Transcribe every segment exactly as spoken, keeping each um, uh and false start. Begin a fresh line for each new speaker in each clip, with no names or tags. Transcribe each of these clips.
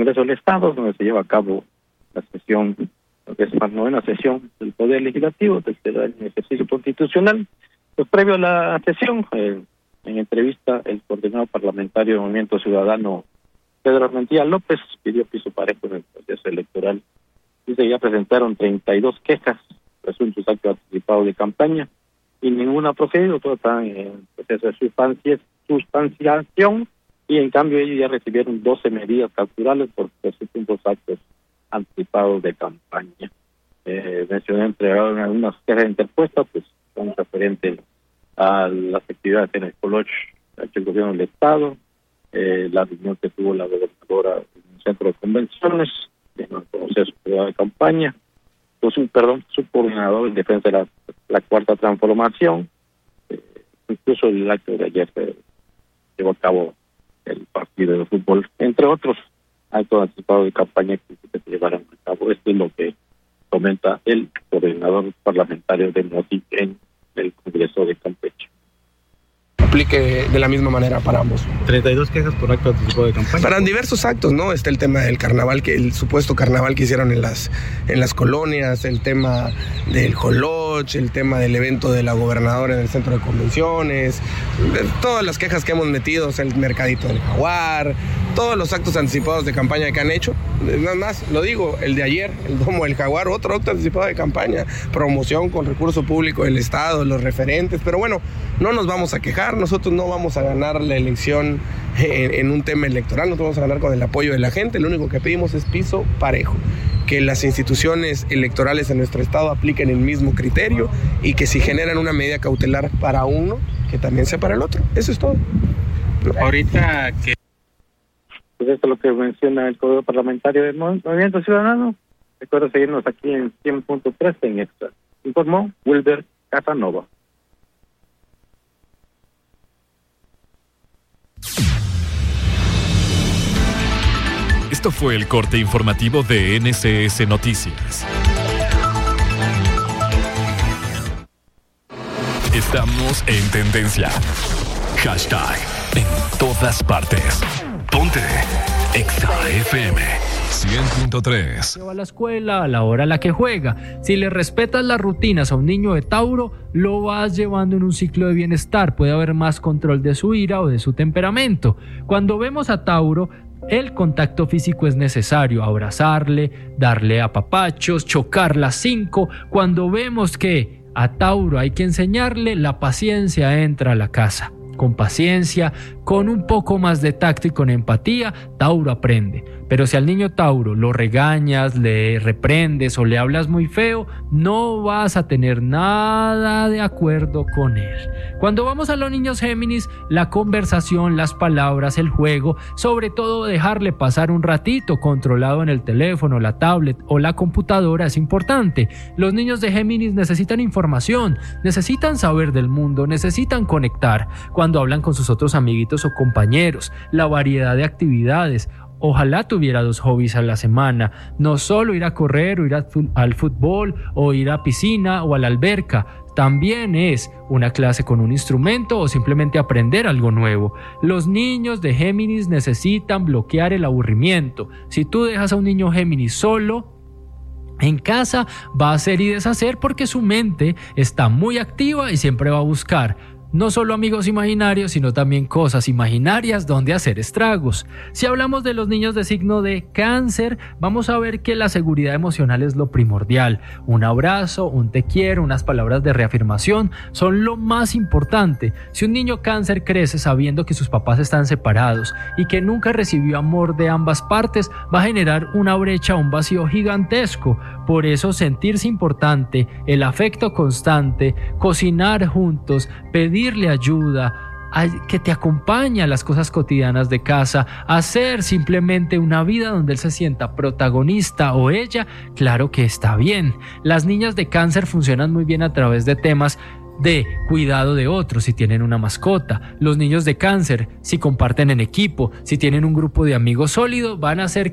Congreso del Estado, donde se lleva a cabo la sesión, lo que es la novena sesión del Poder Legislativo, tercer año de ejercicio constitucional. Pues previo a la sesión, eh, en entrevista, el coordinador parlamentario del Movimiento Ciudadano, Pedro Armentía López, pidió piso parejo en el proceso electoral. Dice que ya presentaron treinta y dos quejas, presuntos actos anticipados de campaña, y ninguna ha procedido, todo está en proceso de sustancia, sustanciación, y en cambio ellos ya recibieron doce medidas cautelares por presuntos actos anticipados de campaña. Eh, mencioné entre algunas quejas interpuestas, pues son referentes a las actividades en el Coloch, el gobierno del Estado, eh, la reunión que tuvo la gobernadora en el centro de convenciones, de no conocer su periodo de campaña, pues un perdón, su coordinador en defensa de la, la cuarta transformación, eh, incluso el acto de ayer se llevó a cabo el partido de fútbol, entre otros actos anticipados de campaña que se llevaron a cabo. Esto es lo que comenta el coordinador parlamentario de MOTI en el Congreso de Campeche.
Aplique de la misma manera para ambos.
treinta y dos quejas por acto anticipado de campaña.
Para diversos actos, ¿no? Está el tema del carnaval, que el supuesto carnaval que hicieron en las en las colonias, el tema del Joloch, el tema del evento de la gobernadora en el centro de convenciones, todas las quejas que hemos metido, o sea, el mercadito del Jaguar, todos los actos anticipados de campaña que han hecho. Nada más, lo digo, el de ayer, el domo del Jaguar, otro acto anticipado de campaña, promoción con recurso público del Estado, los referentes, pero bueno, no nos vamos a quejar. Nosotros no vamos a ganar la elección en, en un tema electoral, nosotros vamos a ganar con el apoyo de la gente. Lo único que pedimos es piso parejo, que las instituciones electorales en nuestro estado apliquen el mismo criterio y que si generan una medida cautelar para uno, que también sea para el otro. Eso es todo.
Ahorita que...
Pues esto es lo que menciona el Código Parlamentario del Movimiento Ciudadano. Recuerda seguirnos aquí en cien punto tres en Extra. Informó Wilber Casanova.
Esto fue el corte informativo de N C S Noticias. Estamos en tendencia. Hashtag en todas partes. Ponte Exa F M cien punto tres.
Va a la escuela a la hora a la que juega. Si le respetas las rutinas a un niño de Tauro, lo vas llevando en un ciclo de bienestar. Puede haber más control de su ira o de su temperamento. Cuando vemos a Tauro, el contacto físico es necesario, abrazarle, darle apapachos, chocar las cinco. Cuando vemos que a Tauro hay que enseñarle, la paciencia entra a la casa. Con paciencia, con un poco más de tacto y con empatía, Tauro aprende. Pero si al niño Tauro lo regañas, le reprendes o le hablas muy feo, no vas a tener nada de acuerdo con él. Cuando vamos a los niños Géminis, la conversación, las palabras, el juego, sobre todo dejarle pasar un ratito controlado en el teléfono, la tablet o la computadora es importante. Los niños de Géminis necesitan información, necesitan saber del mundo, necesitan conectar. Cuando hablan con sus otros amiguitos o compañeros, la variedad de actividades. Ojalá tuviera dos hobbies a la semana, no solo ir a correr o ir a, al fútbol o ir a piscina o a la alberca. También es una clase con un instrumento o simplemente aprender algo nuevo. Los niños de Géminis necesitan bloquear el aburrimiento. Si tú dejas a un niño Géminis solo en casa, va a hacer y deshacer porque su mente está muy activa y siempre va a buscar no solo amigos imaginarios, sino también cosas imaginarias donde hacer estragos. Si hablamos de los niños de signo de Cáncer, vamos a ver que la seguridad emocional es lo primordial. Un abrazo, un te quiero, unas palabras de reafirmación son lo más importante. Si un niño Cáncer crece sabiendo que sus papás están separados y que nunca recibió amor de ambas partes, va a generar una brecha, un vacío gigantesco. Por eso sentirse importante, el afecto constante, cocinar juntos, pedirle ayuda, que te acompañe a las cosas cotidianas de casa, hacer simplemente una vida donde él se sienta protagonista o ella, claro que está bien. Las niñas de Cáncer funcionan muy bien a través de temas de cuidado de otros, si tienen una mascota. Los niños de Cáncer, si comparten en equipo, si tienen un grupo de amigos sólido, van a hacer que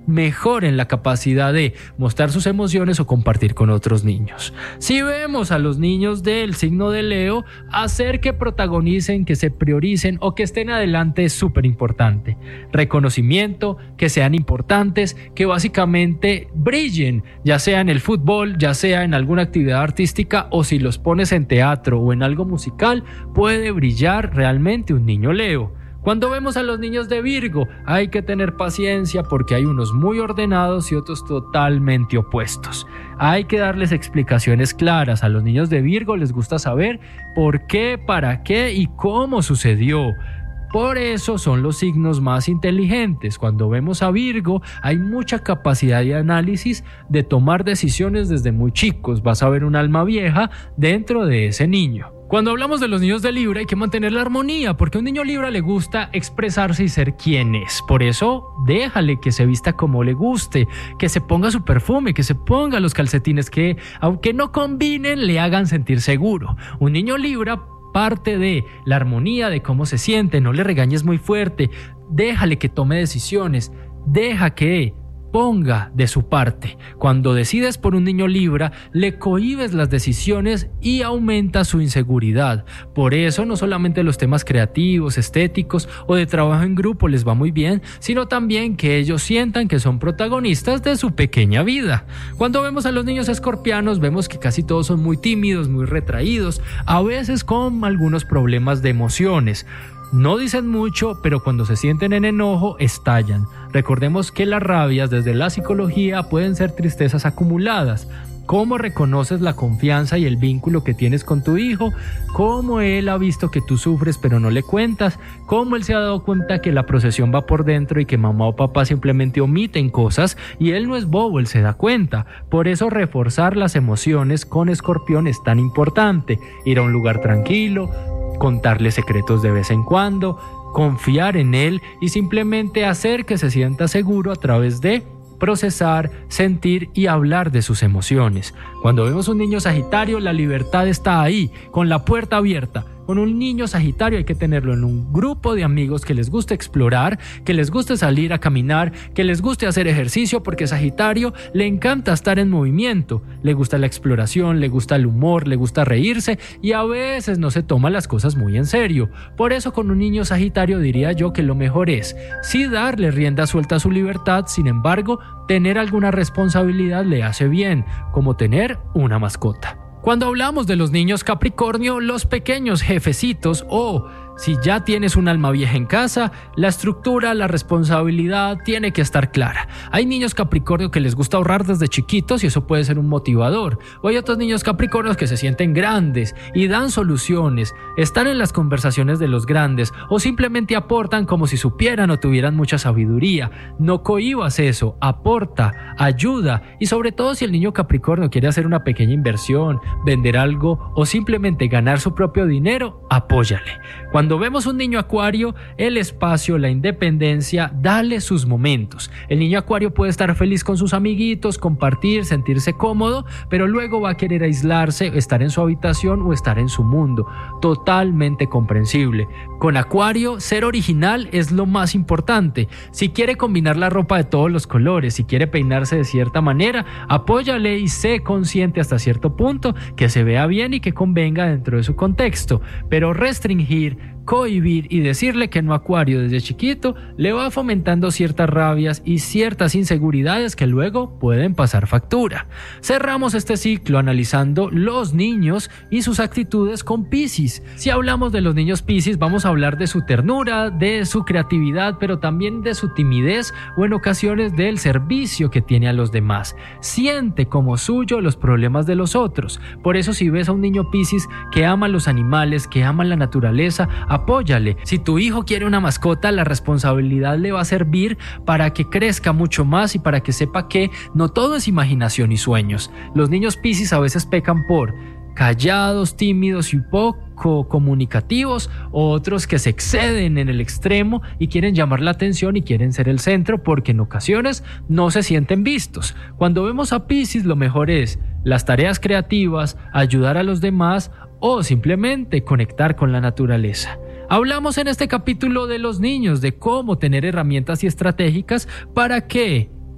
mejoren la capacidad de mostrar sus emociones o compartir con otros niños. Si vemos a los niños del signo de Leo, hacer que protagonicen, que se prioricen o que estén adelante es súper importante. Reconocimiento, que sean importantes, que básicamente brillen, ya sea en el fútbol, ya sea en alguna actividad artística, o si los pones en teatro o en algo musical, puede brillar realmente un niño Leo. Cuando vemos a los niños de Virgo, hay que tener paciencia porque hay unos muy ordenados y otros totalmente opuestos. Hay que darles explicaciones claras. A los niños de Virgo les gusta saber por qué, para qué y cómo sucedió. Por eso son los signos más inteligentes. Cuando vemos a Virgo, hay mucha capacidad de análisis, de tomar decisiones desde muy chicos. Vas a ver un alma vieja dentro de ese niño. Cuando hablamos de los niños de Libra hay que mantener la armonía, porque a un niño Libra le gusta expresarse y ser quien es. Por eso déjale que se vista como le guste, que se ponga su perfume, que se ponga los calcetines que, aunque no combinen, le hagan sentir seguro. Un niño Libra parte de la armonía, de cómo se siente. No le regañes muy fuerte, déjale que tome decisiones, deja que ponga de su parte. Cuando decides por un niño Libra, le cohibes las decisiones y aumenta su inseguridad. Por eso no solamente los temas creativos, estéticos o de trabajo en grupo les va muy bien, sino también que ellos sientan que son protagonistas de su pequeña vida. Cuando vemos a los niños escorpianos, vemos que casi todos son muy tímidos, muy retraídos, a veces con algunos problemas de emociones. No dicen mucho, pero cuando se sienten en enojo, estallan. Recordemos que las rabias desde la psicología pueden ser tristezas acumuladas. ¿Cómo reconoces la confianza y el vínculo que tienes con tu hijo? ¿Cómo él ha visto que tú sufres pero no le cuentas? ¿Cómo él se ha dado cuenta que la procesión va por dentro y que mamá o papá simplemente omiten cosas y él no es bobo, él se da cuenta? Por eso reforzar las emociones con Escorpión es tan importante. Ir a un lugar tranquilo, contarle secretos de vez en cuando, confiar en él y simplemente hacer que se sienta seguro a través de procesar, sentir y hablar de sus emociones. Cuando vemos un niño Sagitario, la libertad está ahí, con la puerta abierta. Con un niño Sagitario hay que tenerlo en un grupo de amigos que les guste explorar, que les guste salir a caminar, que les guste hacer ejercicio, porque Sagitario le encanta estar en movimiento, le gusta la exploración, le gusta el humor, le gusta reírse y a veces no se toma las cosas muy en serio. Por eso con un niño Sagitario diría yo que lo mejor es sí darle rienda suelta a su libertad, sin embargo, tener alguna responsabilidad le hace bien, como tener una mascota. Cuando hablamos de los niños Capricornio, los pequeños jefecitos o si ya tienes un alma vieja en casa, la estructura, la responsabilidad tiene que estar clara. Hay niños Capricornio que les gusta ahorrar desde chiquitos y eso puede ser un motivador. O hay otros niños Capricornios que se sienten grandes y dan soluciones, están en las conversaciones de los grandes o simplemente aportan como si supieran o tuvieran mucha sabiduría. No cohibas eso, aporta, ayuda y sobre todo si el niño Capricornio quiere hacer una pequeña inversión, vender algo o simplemente ganar su propio dinero, apóyale. Cuando vemos un niño Acuario, el espacio, la independencia, dale sus momentos. El niño Acuario puede estar feliz con sus amiguitos, compartir, sentirse cómodo, pero luego va a querer aislarse, estar en su habitación o estar en su mundo. Totalmente comprensible. Con Acuario, ser original es lo más importante. Si quiere combinar la ropa de todos los colores, si quiere peinarse de cierta manera, apóyale y sé consciente hasta cierto punto que se vea bien y que convenga dentro de su contexto. Pero restringir, cohibir y decirle que no a Acuario desde chiquito le va fomentando ciertas rabias y ciertas inseguridades que luego pueden pasar factura. Cerramos este ciclo analizando los niños y sus actitudes con Piscis. Si hablamos de los niños Piscis, vamos a hablar de su ternura, de su creatividad, pero también de su timidez o en ocasiones del servicio que tiene a los demás. Siente como suyo los problemas de los otros. Por eso si ves a un niño Piscis que ama los animales, que ama la naturaleza, apóyale. Si tu hijo quiere una mascota, la responsabilidad le va a servir para que crezca mucho más y para que sepa que no todo es imaginación y sueños. Los niños Piscis a veces pecan por callados, tímidos y poco comunicativos, otros que se exceden en el extremo y quieren llamar la atención y quieren ser el centro porque en ocasiones no se sienten vistos. Cuando vemos a Piscis, lo mejor es las tareas creativas, ayudar a los demás o simplemente conectar con la naturaleza. Hablamos en este capítulo de los niños, de cómo tener herramientas y estratégicas para que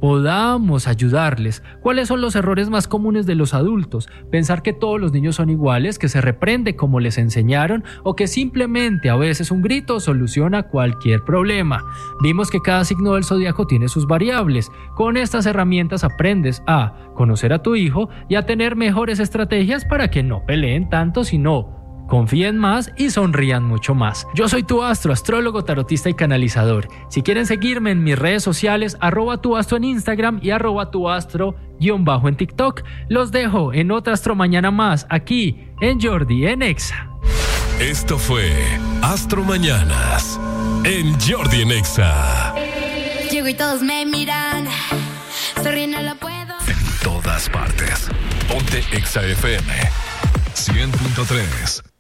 podamos ayudarles. ¿Cuáles son los errores más comunes de los adultos? Pensar que todos los niños son iguales, que se reprende como les enseñaron o que simplemente a veces un grito soluciona cualquier problema. Vimos que cada signo del zodiaco tiene sus variables. Con estas herramientas aprendes a conocer a tu hijo y a tener mejores estrategias para que no peleen tanto, sino confíen más y sonrían mucho más. Yo soy tu astro, astrólogo, tarotista y canalizador. Si quieren seguirme en mis redes sociales, arroba tu astro en Instagram y arroba tu astro guión bajo en TikTok. Los dejo en otra Astro Mañana más, aquí en Jordi en Exa.
Esto fue Astro Mañanas en Jordi en Exa.
Llego y todos me miran, sonríen, no lo puedo.
En todas partes. Ponte Exa F M cien punto tres.